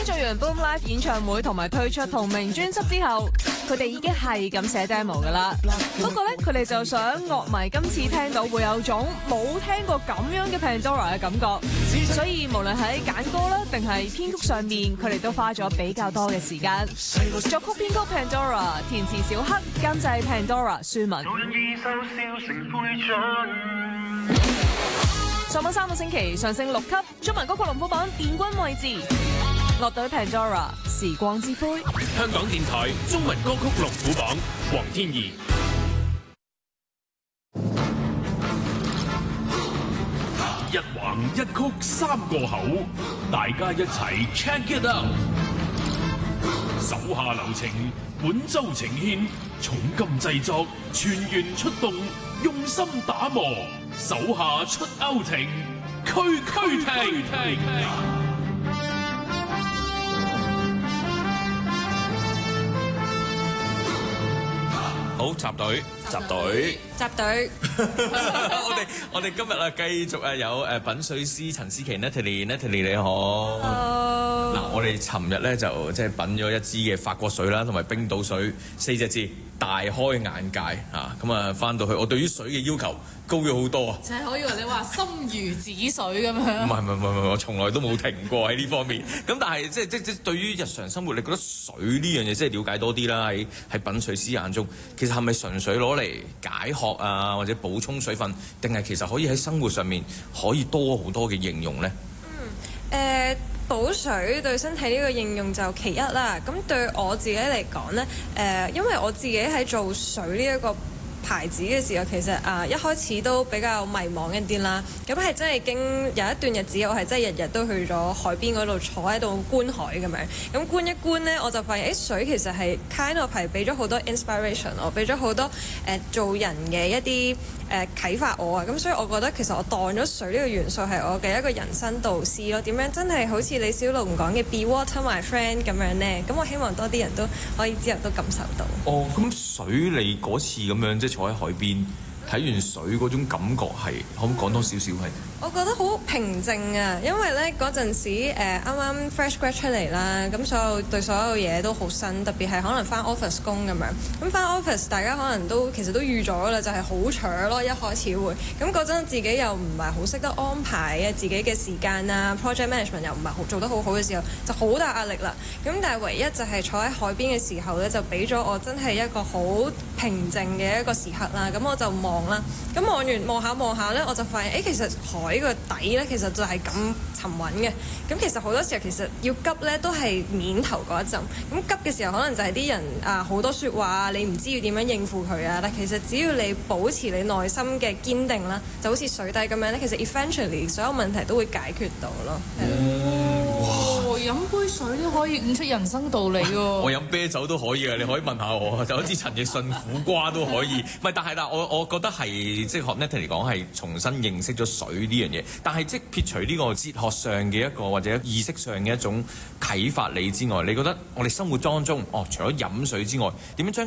經做完 Boom Live 演唱會同埋推出同名專輯之後，佢哋已經係咁寫 demo 噶啦。不過咧，佢哋就想樂迷今次聽到會有種冇聽過咁樣嘅 Pandora 嘅感覺，所以無論喺揀歌啦定係編曲上面，佢哋都花咗比較多嘅時間。作曲編曲 Pandora， 填詞小黑，監製 Pandora 舒文。上榜3個星期，上升6級，中文歌曲龍虎榜殿軍位置。樂隊 Pandora， 時光之灰。 香港電台中文歌曲龍虎榜，黃天頤。一橫一曲三個口，大家一齊 check it out。手下留情，本周呈獻，重金製作，全員出動，用心打磨，手下出歐情，區區聽。好，集隊。我哋今日啊，繼續啊有品水師陳思琪 Natalie 你好。嗱，我哋尋日咧就即係品咗一支嘅法國水啦，同埋冰島水4隻字，大開眼界嚇。咁啊，翻到去我對於水嘅要求高咗好多啊！ 就係我以為你話心如止水咁樣。唔係，我從來都冇停過喺呢方面。咁但係即對於日常生活，你覺得水呢樣嘢即係了解多啲啦。喺品水師眼中，其實係咪純粹攞嚟解渴啊，或者補充水分，定係其實可以喺生活上面可以多好多嘅應用呢？ 補水對身體呢個應用就其一啦。咁對我自己嚟講呢，因為我自己喺做水呢一個牌子嘅時候，其實一開始都比較迷茫一啲啦。咁係真係經有一段日子，我係真係日日都去咗海邊嗰度坐喺度觀海咁樣。咁觀一觀呢，我就發現水其實係 kind of 係俾咗好多 inspiration 我，俾咗好多做人嘅一啲啟發我啊。咁所以我覺得其實我當咗水呢個元素係我嘅一個人生導師咯。點樣真係好似李小龍講嘅 Be water my friend 咁樣呢？咁我希望多啲人都可以之後都感受到。 哦，咁水你嗰次咁樣即係坐喺海邊睇完水嗰種感覺係，可唔可以講多少少係？ 我覺得好平靜啊，因為咧嗰陣時啱啱 fresh grad 出嚟啦，咁對所有嘢都好新，特別係可能返 office 工咁樣。咁返 office 大家可能其實都預咗啦，就係好搶咯，一開始會。咁嗰陣自己又唔係好識得安排啊自己嘅時間啊 project management 又唔係做得好好嘅時候，就好大壓力啦。咁但係唯一就係坐喺海邊嘅時候咧，就俾咗我真係一個好平靜嘅一個時刻啦。咁我就望啦，咁望下咧，我就發現其實海個底咧，其實就係咁沉穩嘅。咁其實好多時候其實要急咧，都係面頭嗰一陣。咁急嘅時候，可能就係啲人好多説話，你唔知要點樣應付佢啊。但其實只要你保持你內心嘅堅定啦，就好似水底咁樣咧，其實 eventually 所有問題都會解決到咯。 飲杯水都可以悟出人生道理喎。 我飲啤酒都可以嘅，你可以問下我，就好似陳奕迅苦瓜都可以。唔係，但係啦，我覺得係即係學 Natalie 嚟講係重新認識咗水呢樣嘢。但係即撇除呢個哲學上嘅一個或者意識上嘅一種啟發你之外，你覺得我哋生活當中除咗飲水之外，點樣將